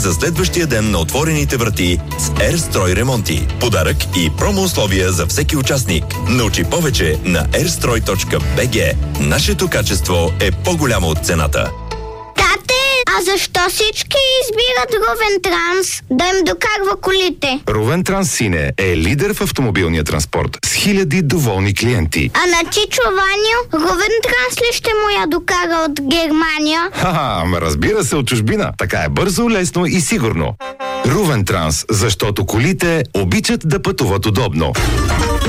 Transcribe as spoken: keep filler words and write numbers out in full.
за следващия ден на отворените врати с Ерстрой ремонти. Подарък и промо условия за всеки участник. Научи повече на ерстрой точка би джи. Нашето качество е по-голямо от цената. А защо всички избират Рувен Транс да им докарва колите? Рувен Транс Сине е лидер в автомобилния транспорт с хиляди доволни клиенти. А на Чичо Ваню Рувен Транс ли ще му я докара от Германия? Ха-ха, ама разбира се, от чужбина. Така е бързо, лесно и сигурно. Рувен Транс, защото колите обичат да пътуват удобно.